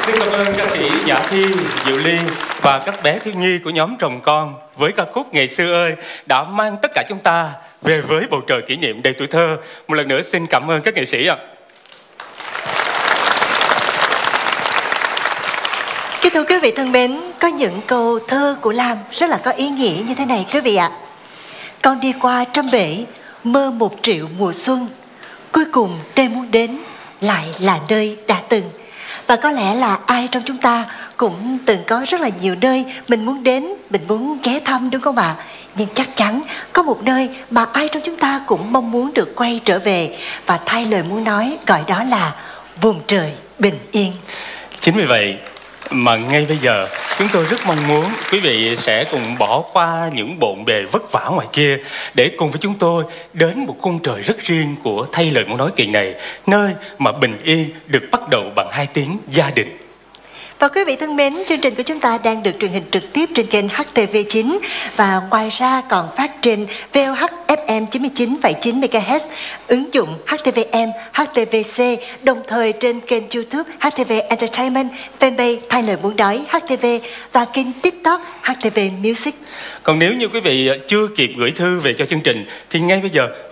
Xin cảm ơn ca sĩ Nhã Thiên, Diệu Ly và các bé thiếu nhi của nhóm Trồng Con với ca khúc Ngày Xưa Ơi đã mang tất cả chúng ta về với bầu trời kỷ niệm đầy tuổi thơ. Một lần nữa xin cảm ơn các nghệ sĩ ạ. Kính thưa quý vị thân mến, có những câu thơ của Lam rất là có ý nghĩa như thế này quý vị ạ. Con đi qua trăm bể, mơ 1 triệu mùa xuân, cuối cùng nơi muốn đến lại là nơi đã từng. Và có lẽ là ai trong chúng ta cũng từng có rất là nhiều nơi mình muốn đến, mình muốn ghé thăm đúng không ạ? Nhưng chắc chắn có một nơi mà ai trong chúng ta cũng mong muốn được quay trở về và thay lời muốn nói gọi đó là vùng trời bình yên. Chính vì vậy mà ngay bây giờ chúng tôi rất mong muốn quý vị sẽ cùng bỏ qua những bộn bề vất vả ngoài kia để cùng với chúng tôi đến một khung trời rất riêng của Thay Lời Muốn Nói kỳ này, nơi mà bình yên được bắt đầu bằng 2 tiếng gia đình. Và quý vị thân mến, chương trình của chúng ta đang được truyền hình trực tiếp trên kênh HTV9 và ngoài ra còn phát trên VOH FM 99,9 MHz, ứng dụng HTVM, HTVC, đồng thời trên kênh YouTube HTV Entertainment, fanpage Thay Lời Muốn Nói HTV và kênh TikTok HTV Music. Còn nếu như quý vị chưa kịp gửi thư về cho chương trình thì ngay bây giờ